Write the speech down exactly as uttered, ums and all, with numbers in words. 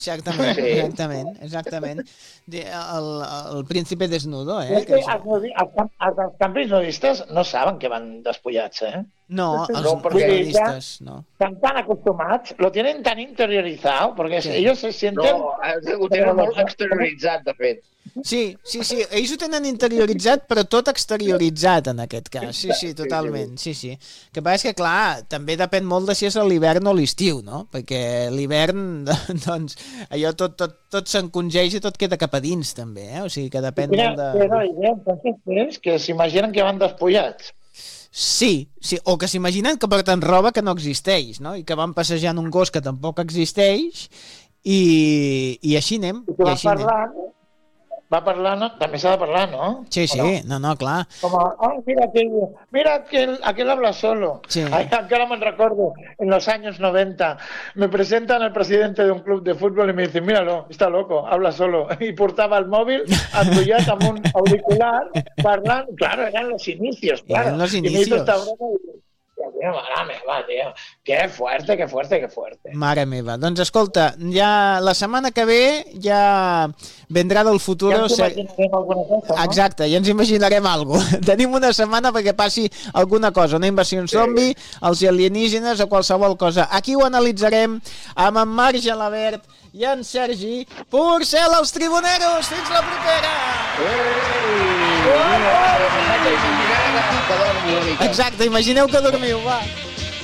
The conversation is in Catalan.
Exactament, Sí. exactament, exactament. De- El, el príncipe desnudo, eh? És que els, nudi- els, camp- els, els campis nudistes no saben que van despullats, eh? No, els, No, els perquè- nudistes, no. Están tan acostumbrados, lo tienen tan interiorizado, porque Sí. ellos se sienten... No, eh, ho tenen molt exterioritzat, de fet. Sí, sí, sí, ells ho tenen interioritzat, però tot exterioritzat en aquest cas. Sí, sí, totalment, sí, sí. El que passa és que, clar, també depèn molt de si és l'hivern o l'estiu, no? Perquè l'hivern, doncs, allò tot, tot, tot s'encongeix i tot queda cap a dins, també, eh? O sigui que depèn Mira, molt de... pero la idea entonces es que se imaginan que van despullats. Sí, sí, o que s'imaginen que porten roba que no existeix, no? I que van passejant un gos que tampoc existeix i, i així anem. I que I van així anem. parlant, va parlant, també s'ha de parlar, no? Sí, sí, no, no, clar. Como, oh, mira aquel, mira aquel, aquel habla solo. Sí. Ay, encara me'n recordo, en los años noventa, me presentan al presidente de un club de fútbol y me dicen, míralo, está loco, habla solo. Y portaba el móvil, atullat amb un auricular, parlant, claro, eran los inicios, claro. Eran los Y me hizo inicios. esta broma y tío, mare meva, tío, qué fuerte, qué fuerte, qué fuerte. Mare meva. Doncs escolta, ja la setmana que ve ja vendrà del futur... Ja ens imaginarem alguna cosa, no? Exacte, ja ens imaginarem alguna cosa. Tenim una setmana perquè passi alguna cosa, una invasió zombi, els alienígenes o qualsevol cosa. Aquí ho analitzarem amb en Marc Gelabert i en Sergi Porcel, els tribuneros. Fins la propera! Ei! Imagina't que dormi una mica. Exacte, imagineu que dormiu, va.